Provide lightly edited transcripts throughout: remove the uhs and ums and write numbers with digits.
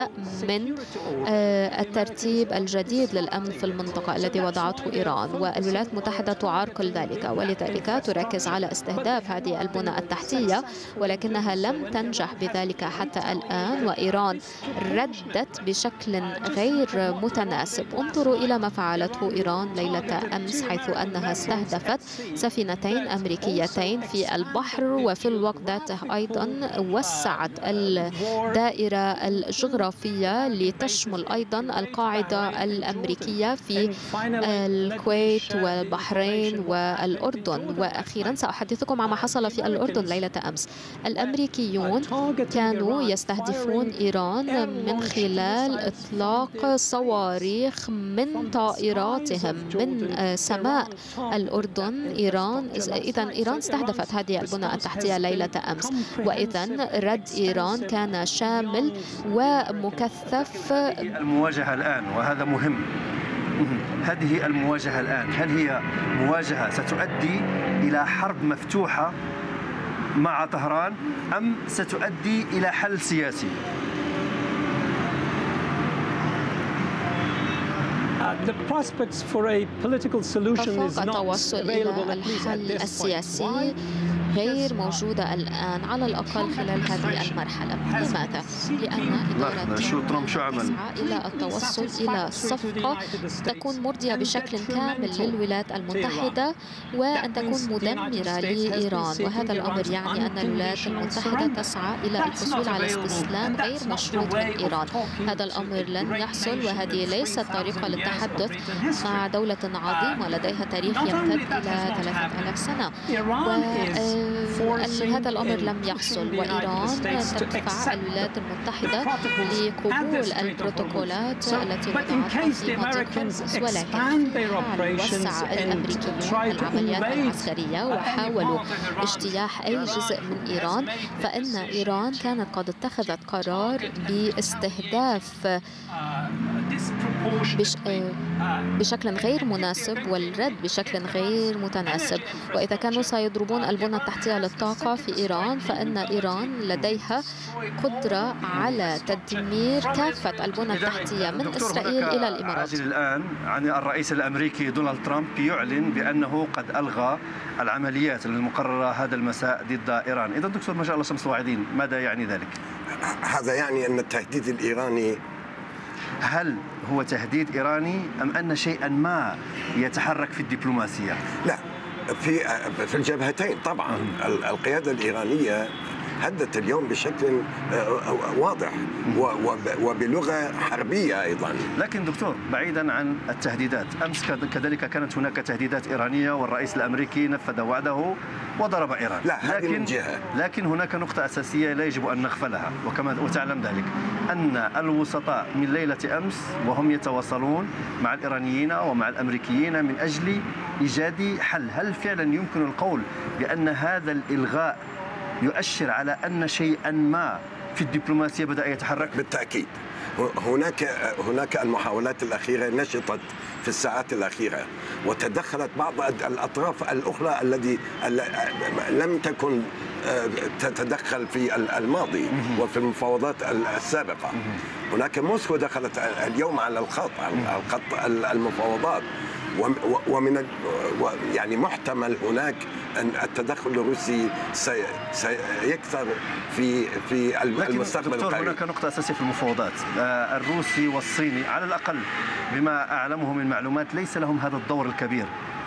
من الترتيب الجديد للأمن في المنطقة الذي وضعته إيران، والولايات المتحدة تعارقل ذلك، ولذلك تركز على استهداف هذه البنى التحتية، ولكنها لم تنجح بذلك حتى الآن، وإيران ردت بشكل غير متناسب. انظروا إلى ما فعلته إيران ليلة أمس، حيث أنها استهدفت سفينتين أمريكيتين في البحر، وفي الوقت ذاته أيضا وسعت الدائرة الجغرافية لتشمل أيضا القاعدة الأمريكية في الكويت والبحرين والأردن. وأخيرا سأحدثكم عما حصل في الأردن ليلة أمس. الأمريكيون كانوا يستهدفون إيران من خلال إطلاق صواريخ من طائراتهم من سماء الأردن. إذن إيران استهدفت هذه البنى التحتية ليلة أمس، وإذن رد إيران كان شامل ومكثف. المواجهة الآن، وهذا مهم، هذه المواجهة الآن هل هي مواجهة ستؤدي إلى حرب مفتوحة مع طهران أم ستؤدي إلى حل سياسي؟ التوصل إلى الحل السياسي غير موجودة الآن، على الأقل خلال هذه المرحلة. لماذا؟ لأن إدارة ترامب تسعى إلى التوصل إلى صفقة تكون مرضية بشكل كامل للولايات المتحدة وأن تكون مدمرة لإيران، وهذا الأمر يعني أن الولايات المتحدة تسعى إلى الحصول على استسلام غير مشروط من إيران. هذا الأمر لن يحصل، وهذه ليست طريقة للتحدث مع دولة عظيمة لديها تاريخ يمتد إلى 3000 سنة. هذا الأمر لم يحصل، وإيران تدفع الولايات المتحدة لقبول البروتوكولات التي وضعتها في مضيق هرمز. ولكن وسع الأمريكيون العمليات العسكرية وحاولوا اجتياح أي جزء من إيران، فإن إيران كانت قد اتخذت قرار باستهداف بشكل غير مناسب والرد بشكل غير متناسب. وإذا كانوا سيضربون البنى التحتية للطاقة في إيران، فإن إيران لديها قدرة على تدمير كافة البنى التحتية من إسرائيل إلى الإمارات. الآن عن الرئيس الأمريكي دونالد ترامب يعلن بأنه قد ألغى العمليات المقررة هذا المساء ضد إيران. إذا دكتور ما شاء الله شمس الواعدين، ماذا يعني ذلك؟ هذا يعني أن التهديد الإيراني، هل هو تهديد إيراني أم أن شيئا ما يتحرك في الدبلوماسية؟ لا، في الجبهتين طبعا. القيادة الإيرانية هدت اليوم بشكل واضح وبلغة حربية أيضا. لكن دكتور، بعيدا عن التهديدات، أمس كذلك كانت هناك تهديدات إيرانية، والرئيس الأمريكي نفذ وعده وضرب إيران. لا، هذه من جهة. لكن هناك نقطة أساسية لا يجب أن نغفلها، وتعلم ذلك، أن الوسطاء من ليلة أمس وهم يتواصلون مع الإيرانيين ومع الأمريكيين من أجل إيجاد حل. هل فعلا يمكن القول بأن هذا الإلغاء يؤشر على أن شيئا ما في الدبلوماسية بدأ يتحرك؟ بالتأكيد. هناك المحاولات الأخيرة نشطت في الساعات الأخيرة، وتدخلت بعض الأطراف الأخرى التي لم تكن تتدخل في الماضي وفي المفاوضات السابقة. هناك موسكو دخلت اليوم على الخط المفاوضات، يعني محتمل هناك أن التدخل الروسي سيكثر في المستقبل القريب. هناك نقطة أساسية في المفاوضات، الروسي والصيني على الأقل بما أعلمه من معلومات ليس لهم هذا الدور الكبير.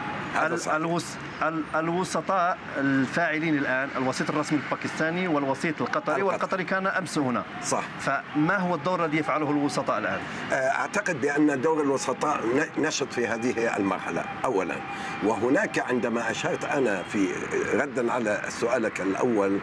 الوسطاء الفاعلين الآن الوسيط الرسمي الباكستاني والوسيط القطري، والقطري كان أمس هنا. صح. فما هو الدور الذي يفعله الوسطاء الآن؟ أعتقد بأن دور الوسطاء نشط في هذه المرحلة أولا. وهناك عندما أشرت أنا في ردا على سؤالك الأول،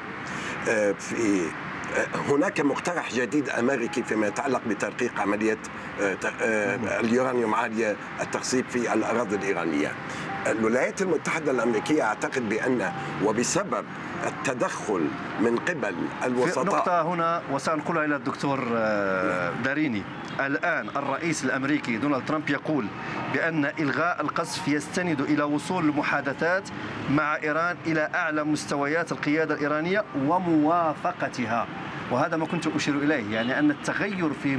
هناك مقترح جديد أمريكي فيما يتعلق بتدقيق عملية اليورانيوم عالية التخصيب في الأراضي الإيرانية. الولايات المتحدة الأمريكية أعتقد بأن وبسبب التدخل من قبل الوسطاء، نقطة هنا وسأنقلها إلى الدكتور داريني. الآن الرئيس الأمريكي دونالد ترامب يقول بأن إلغاء القذف يستند إلى وصول المحادثات مع إيران إلى أعلى مستويات القيادة الإيرانية وموافقتها، وهذا ما كنت أشير إليه، يعني أن التغير في